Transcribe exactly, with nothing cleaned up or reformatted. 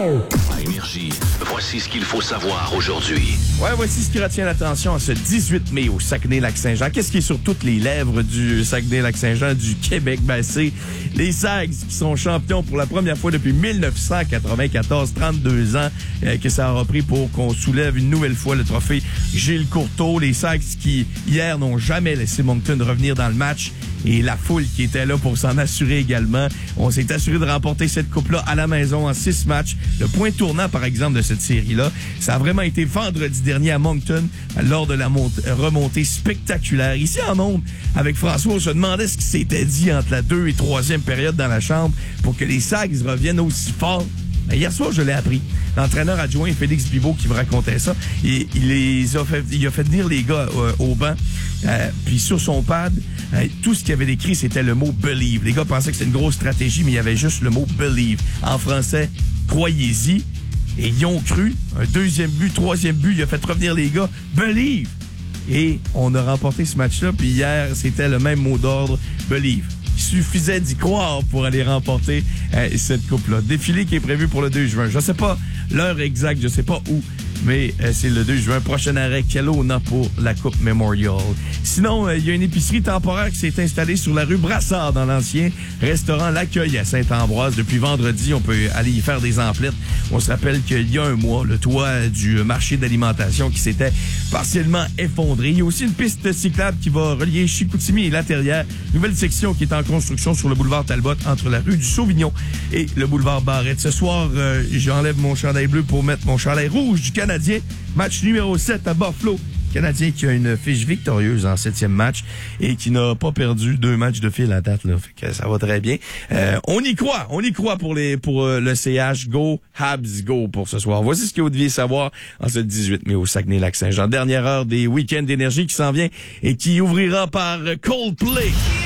À Énergie, voici ce qu'il faut savoir aujourd'hui. Ouais, voici ce qui retient l'attention en ce dix-huit mai au Saguenay-Lac-Saint-Jean. Qu'est-ce qui est sur toutes les lèvres du Saguenay-Lac-Saint-Jean, du Québec? Ben, c'est les Sags qui sont champions pour la première fois depuis dix-neuf cent quatre-vingt-quatorze, trente-deux ans euh, que ça a repris pour qu'on soulève une nouvelle fois le trophée Gilles Courteau. Les Sags qui, hier, n'ont jamais laissé Moncton revenir dans le match. Et la foule qui était là pour s'en assurer également. On s'est assuré de remporter cette coupe-là à la maison en six matchs. Le point tournant, par exemple, de cette série-là, ça a vraiment été vendredi dernier à Moncton, lors de la remontée spectaculaire. Ici en ondes, avec François, on se demandait ce qui s'était dit entre la deux et troisième période dans la chambre pour que les Sags reviennent aussi fort. Ben, hier soir, je l'ai appris. L'entraîneur adjoint Félix Bibeau qui me racontait ça, et il les a fait, il a fait venir les gars euh, au banc. Euh, puis sur son pad, euh, tout ce qu'il avait écrit, c'était le mot « believe ». Les gars pensaient que c'était une grosse stratégie, mais il y avait juste le mot « believe ». En français, « croyez-y ». Et ils ont cru. Un deuxième but, troisième but, il a fait revenir les gars « believe ». Et on a remporté ce match-là, puis hier, c'était le même mot d'ordre « believe ». Il suffisait d'y croire pour aller remporter euh, cette coupe-là. Défilé qui est prévu pour le deux juin. Je sais pas l'heure exacte, je sais pas où, mais euh, c'est le deux juin. Prochain arrêt, Kelowna pour la Coupe Memorial. Sinon, il euh, y a une épicerie temporaire qui s'est installée sur la rue Brassard dans l'ancien restaurant L'Accueil à Saint-Ambroise. Depuis vendredi, on peut aller y faire des emplettes. On se rappelle qu'il y a un mois, le toit du marché d'alimentation qui s'était partiellement effondré. Il y a aussi une piste cyclable qui va relier Chicoutimi et Laterrière. Nouvelle section qui est en construction sur le boulevard Talbot entre la rue du Sauvignon et le boulevard Barrette. Ce soir, euh, j'enlève mon chandail bleu pour mettre mon chandail rouge du Canadien. Match numéro sept à Buffalo. Canadien qui a une fiche victorieuse en septième match et qui n'a pas perdu deux matchs de fil à date, là. Fait que ça va très bien. Euh, on y croit. On y croit pour les pour euh, le C H. Go, Habs, go pour ce soir. Voici ce que vous deviez savoir en ce dix-huit mai au Saguenay-Lac-Saint-Jean. Dernière heure des week-ends d'énergie qui s'en vient et qui ouvrira par Coldplay.